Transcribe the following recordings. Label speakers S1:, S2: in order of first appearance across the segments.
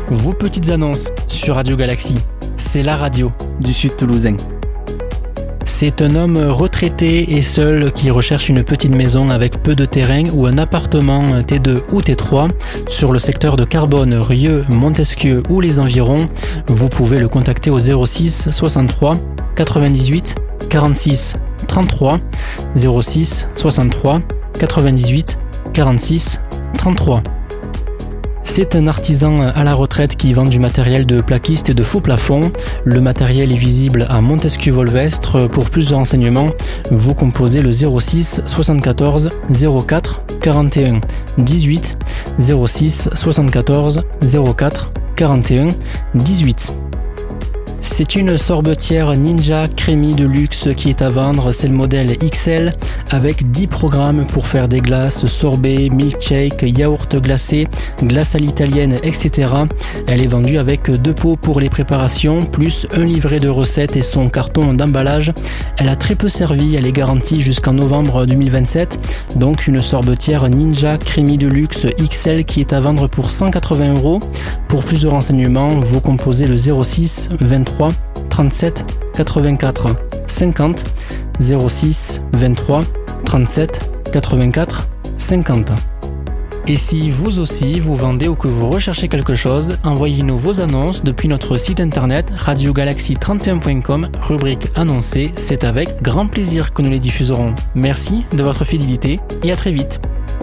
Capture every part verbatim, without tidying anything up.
S1: vos petites annonces sur Radio Galaxie. C'est la radio du Sud Toulousain. C'est un homme retraité et seul qui recherche une petite maison avec peu de terrain ou un appartement T deux ou T trois sur le secteur de Carbone, Rieux, Montesquieu ou les environs. Vous pouvez le contacter au zéro six soixante-trois quatre-vingt-dix-huit quarante-six trente-trois zéro six soixante-trois quatre-vingt-dix-huit quarante-six trente-trois. C'est un artisan à la retraite qui vend du matériel de plaquiste et de faux plafond. Le matériel est visible à Montesquieu-Volvestre. Pour plus de renseignements, vous composez le zéro six soixante-quatorze zéro quatre quarante et un dix-huit zéro six soixante-quatorze zéro quatre quarante et un dix-huit. C'est une sorbetière Ninja Crémi de luxe qui est à vendre, c'est le modèle X L avec dix programmes pour faire des glaces, sorbets, milkshake, yaourt glacé, glace à l'italienne, et cetera. Elle est vendue avec deux pots pour les préparations, plus un livret de recettes et son carton d'emballage. Elle a très peu servi, elle est garantie jusqu'en novembre deux mille vingt-sept, donc une sorbetière Ninja Crémi de luxe X L qui est à vendre pour cent quatre-vingts euros. Pour plus de renseignements, vous composez le zéro six vingt-trois trente-sept quatre-vingt-quatre cinquante zéro six vingt-trois trente-sept quatre-vingt-quatre cinquante. Et si vous aussi vous vendez ou que vous recherchez quelque chose, envoyez-nous vos annonces depuis notre site internet radio galaxie trente et un point com, rubrique annoncée. C'est avec grand plaisir que nous les diffuserons. Merci de votre fidélité et à très vite.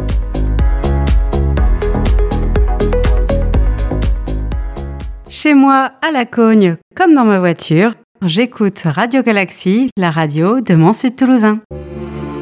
S2: Chez moi, à la Cogne, comme dans ma voiture, j'écoute Radio Galaxie, la radio de mon Sud Toulousain.